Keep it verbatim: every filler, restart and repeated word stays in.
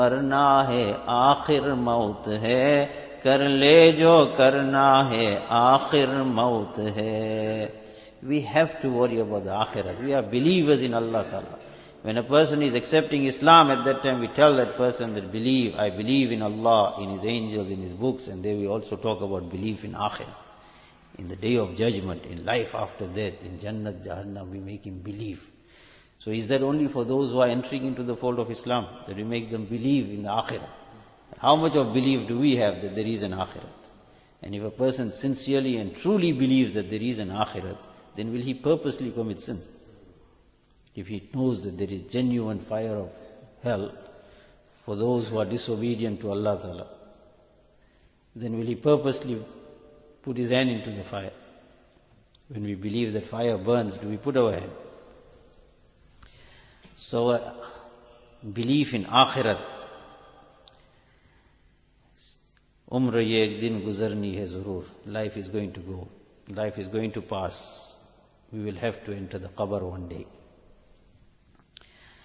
मरना है आखिर मौत है, कर ले जो करना है आखिर मौत है. We have to worry about the akhirat. We are believers in Allah Ta'ala. When a person is accepting Islam, at that time we tell that person that believe, I believe in Allah, in His angels, in His books, and there we also talk about belief in akhirah. In the day of judgment, in life after death, in Jannat, Jahannam, we make him believe. So is that only for those who are entering into the fold of Islam, that we make them believe in the akhirat? How much of belief do we have that there is an akhirat? And if a person sincerely and truly believes that there is an akhirat, then will he purposely commit sins? If he knows that there is genuine fire of hell for those who are disobedient to Allah Ta'ala, then will he purposely put his hand into the fire? When we believe that fire burns, do we put our hand? So, uh, belief in akhirat. Umra ye ek din guzarni hai zarur. Life is going to go. Life is going to pass. We will have to enter the qabr one day.